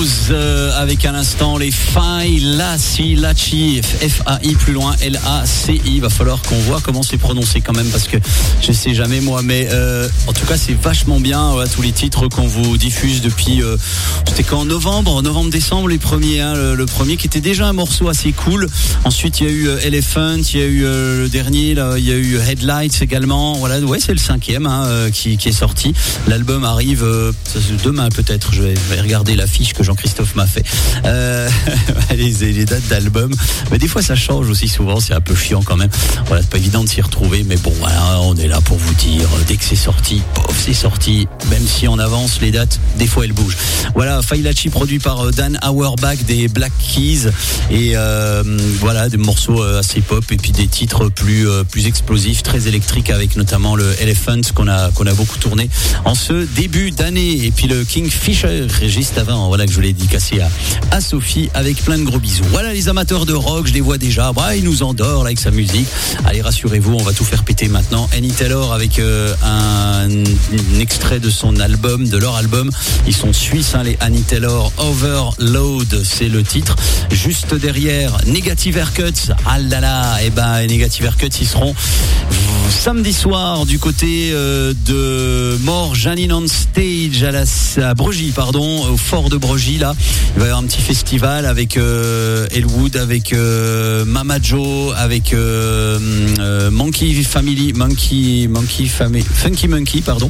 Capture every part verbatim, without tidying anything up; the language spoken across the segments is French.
Rose euh, avec à l'instant les Fai Laci Laci F A I plus loin L A C I. Va falloir qu'on voit comment c'est prononcé quand même parce que je sais jamais moi, mais euh, en tout cas c'est vachement bien ouais, tous les titres qu'on vous diffuse depuis euh, c'était quand novembre, novembre décembre les premiers hein, le, le premier qui était déjà un morceau assez cool. Ensuite il y a eu euh, Elephant, il y a eu euh, le dernier là, il y a eu Headlights également. Voilà, ouais c'est le cinquième hein, euh, qui, qui est sorti. L'album arrive euh, demain peut-être. Je vais, je vais regarder la fiche que Jean-Christophe m'a fait. Euh, les, les dates d'album. Mais des fois, ça change aussi souvent. C'est un peu chiant quand même. Voilà, c'est pas évident de s'y retrouver. Mais bon, voilà, on est là pour vous dire. Dès que c'est sorti, pof, c'est sorti. Même si on avance les dates, des fois elles bougent. Voilà, Fai Laci produit par Dan Auerbach des Black Keys. Et euh, voilà, des morceaux assez pop. Et puis des titres plus, euh, plus explosifs, très électriques avec notamment le Elephant qu'on a, qu'on a beaucoup tourné en ce début d'année. Et puis le Kingfisher juste avant, voilà que je voulais dédicacer à, à Sophie avec plein de gros bisous. Voilà les amateurs de rock, je les vois déjà. Bah, il nous endort là avec sa musique. Allez, rassurez-vous, on va tout faire péter maintenant. Annie Taylor avec euh, un, un extrait de son album, de leur album. Ils sont suisses, hein, les Annie Taylor. Overload, c'est le titre. Juste derrière, Negative Haircuts. Ah là là, et ben Negative Haircuts, ils seront samedi soir du côté euh, de More Janine on Stage à, la, à Bregy, pardon, au fort de Bregy là. Il va y avoir un petit festival avec euh, Elwood, avec euh, Mama Joe, avec euh, euh, Monkey Family, Monkey, Monkey Family, Funky Monkey, pardon.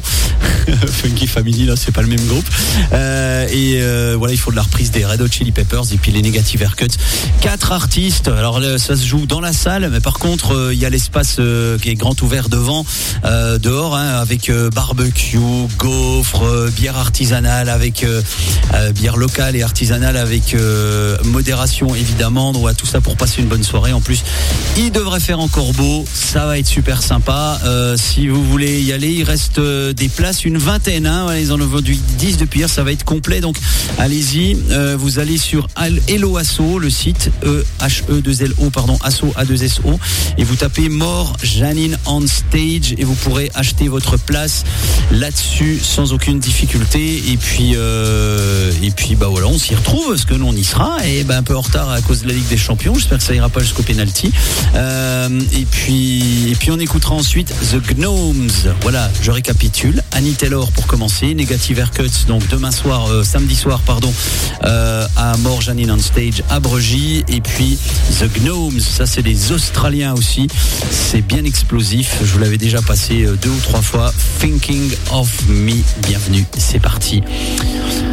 Funky Family là, c'est pas le même groupe. Euh, et euh, voilà, il faut de la reprise des Red Hot Chili Peppers et puis les Negative Haircuts. Quatre artistes. Alors là, ça se joue dans la salle, mais par contre, euh, il y a l'espace euh, qui est grand ouvert devant, euh, dehors, hein, avec euh, barbecue, gaufres, euh, bière artisanale, avec euh, euh, bière locale et artisanale avec euh, modération évidemment. Donc voilà, tout ça pour passer une bonne soirée. En plus, il devrait faire encore beau, ça va être super sympa. Euh, si vous voulez y aller, il reste euh, des places, une vingtaine. Hein, voilà, ils en ont vendu dix depuis hier, ça va être complet. Donc allez-y, euh, vous allez sur Hello Asso, le site E H E deux L O pardon, Asso A deux S O, et vous tapez More Janine on Stage et vous pourrez acheter votre place là-dessus sans aucune difficulté. Et puis euh, et puis bah voilà, on s'y retrouve parce que nous on y sera et ben un peu en retard à cause de la Ligue des Champions. J'espère que ça ira pas jusqu'au penalty. Euh, et puis et puis on écoutera ensuite The Gnomes. Voilà, je récapitule. Annie Taylor pour commencer, Negative Haircuts donc demain soir, euh, samedi soir pardon, euh, à More Janine on Stage à Bregy. Et puis The Gnomes, ça c'est des Australiens aussi. C'est bien explosif. Je vous l'avais déjà passé deux ou trois fois. Thinking of Me. Bienvenue, c'est parti.